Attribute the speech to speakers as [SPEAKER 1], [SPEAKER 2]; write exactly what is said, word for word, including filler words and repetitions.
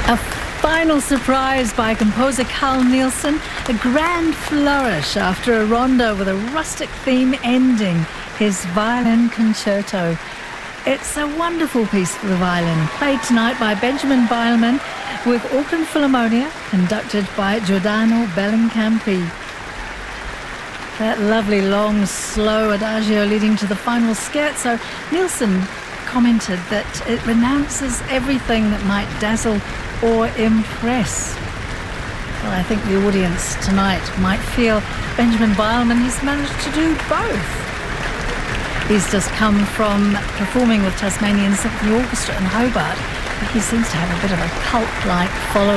[SPEAKER 1] A final surprise by composer Carl Nielsen, a grand flourish after a rondo with a rustic theme ending his violin concerto. It's a wonderful piece for the violin, played tonight by Benjamin Beilman with Auckland Philharmonia, conducted by Giordano Bellincampi. That lovely, long, slow adagio leading to the final scherzo. Nielsen commented that it renounces everything that might dazzle or impress. Well, I think the audience tonight might feel Benjamin Beilman has managed to do both. He's just come from performing with Tasmanian Symphony Orchestra in Hobart. He seems to have a bit of a cult-like following.